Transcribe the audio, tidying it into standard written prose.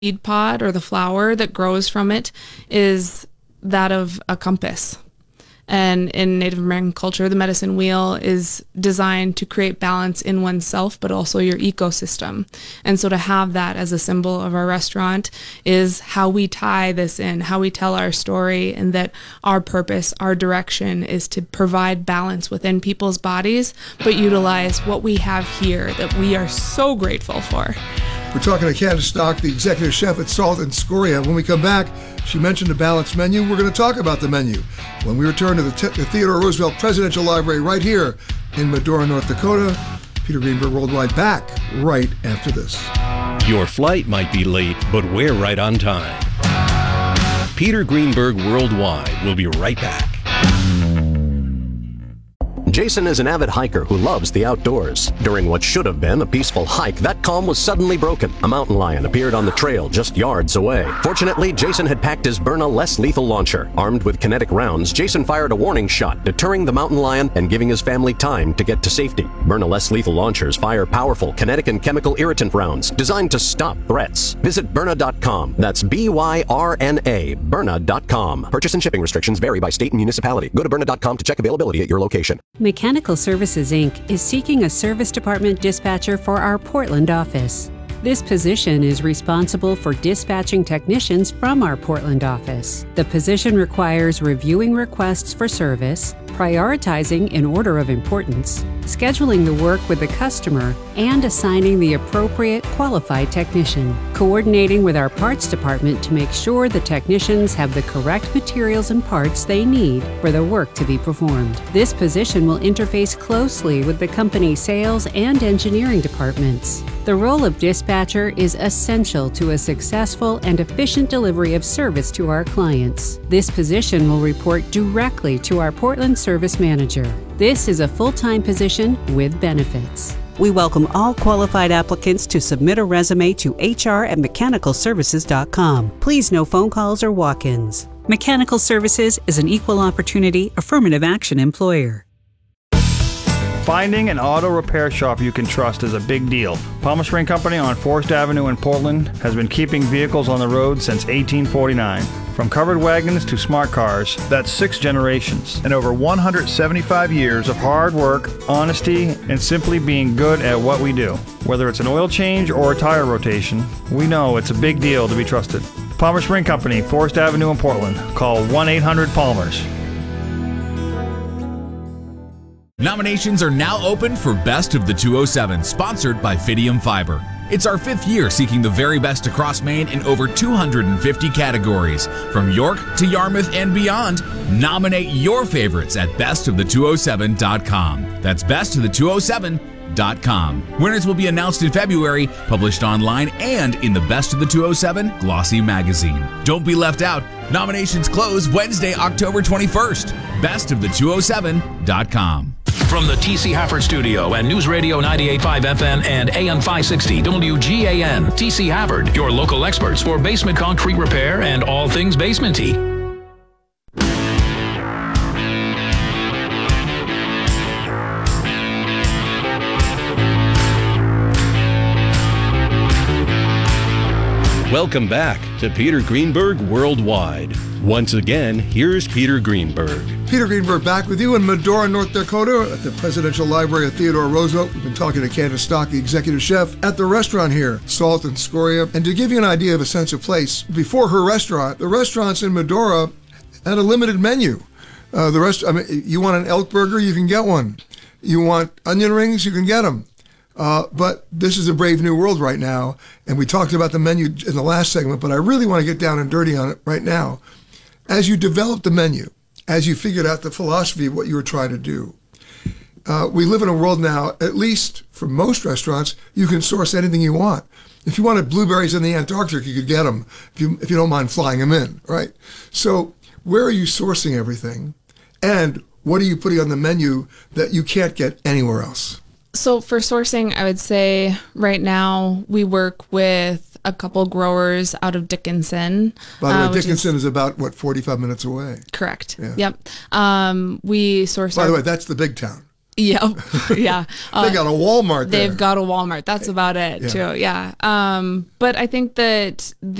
seed pod or the flower that grows from it is that of a compass. And in Native American culture, the medicine wheel is designed to create balance in oneself, but also your ecosystem. And so to have that as a symbol of our restaurant is how we tie this in, how we tell our story, and that our purpose, our direction is to provide balance within people's bodies, but utilize what we have here that we are so grateful for. We're talking to Candace Stock, the executive chef at Salt and Scoria. When we come back, she mentioned the balanced menu. We're going to talk about the menu when we return to the Theodore Roosevelt Presidential Library right here in Medora, North Dakota. Peter Greenberg Worldwide back right after this. Your flight might be late, but we're right on time. Peter Greenberg Worldwide will be right back. Jason is an avid hiker who loves the outdoors. During what should have been a peaceful hike, that calm was suddenly broken. A mountain lion appeared on the trail just yards away. Fortunately, Jason had packed his Byrna less lethal launcher. Armed with kinetic rounds, Jason fired a warning shot, deterring the mountain lion and giving his family time to get to safety. Byrna less lethal launchers fire powerful kinetic and chemical irritant rounds designed to stop threats. Visit Byrna.com. That's Byrna, Byrna.com. Purchase and shipping restrictions vary by state and municipality. Go to Byrna.com to check availability at your location. Mechanical Services, Inc. is seeking a service department dispatcher for our Portland office. This position is responsible for dispatching technicians from our Portland office. The position requires reviewing requests for service, prioritizing in order of importance, scheduling the work with the customer, and assigning the appropriate qualified technician, coordinating with our parts department to make sure the technicians have the correct materials and parts they need for the work to be performed. This position will interface closely with the company's sales and engineering departments. The role of dispatcher is essential to a successful and efficient delivery of service to our clients. This position will report directly to our Portland Service Manager. This is a full-time position with benefits. We welcome all qualified applicants to submit a resume to hr@mechanicalservices.com. Please no phone calls or walk-ins. Mechanical Services is an equal opportunity affirmative action employer. Finding an auto repair shop you can trust is a big deal. Palmer Spring Company on Forest Avenue in Portland has been keeping vehicles on the road since 1849. From covered wagons to smart cars, that's 6 generations. And over 175 years of hard work, honesty, and simply being good at what we do. Whether it's an oil change or a tire rotation, we know it's a big deal to be trusted. Palmer Spring Company, Forest Avenue in Portland. Call 1-800-PALMERS. Nominations are now open for Best of the 207, sponsored by Fidium Fiber. It's our 5th year seeking the very best across Maine in over 250 categories. From York to Yarmouth and beyond, nominate your favorites at bestofthe207.com. That's bestofthe207.com. Winners will be announced in February, published online and in the Best of the 207 Glossy magazine. Don't be left out. Nominations close Wednesday, October 21st. Bestofthe207.com. From the T.C. Hafford Studio and News Radio 98.5 FM and AM 560 WGAN, T.C. Hafford, your local experts for basement concrete repair and all things basement-y. Welcome back to Peter Greenberg Worldwide. Once again, here's Peter Greenberg. Peter Greenberg back with you in Medora, North Dakota at the Presidential Library of Theodore Roosevelt. We've been talking to Candace Stock, the executive chef at the restaurant here, Salt and Scoria. And to give you an idea of a sense of place, before her restaurant, the restaurants in Medora had a limited menu. You want an elk burger, you can get one. You want onion rings, you can get them. But this is a brave new world right now, and we talked about the menu in the last segment, but I really want to get down and dirty on it right now. As you developed the menu, as you figured out the philosophy of what you were trying to do, we live in a world now, at least for most restaurants, you can source anything you want. If you wanted blueberries in the Antarctic, you could get them if you don't mind flying them in, right? So where are you sourcing everything, and what are you putting on the menu that you can't get anywhere else? So for sourcing, I would say right now we work with a couple growers out of Dickinson. By the way, Dickinson is about, 45 minutes away? Correct. Yeah. Yep. We source. By the way, that's the big town. Yep. Yeah. They got a Walmart there. They've got a Walmart. That's about it, too. Yeah. But I think that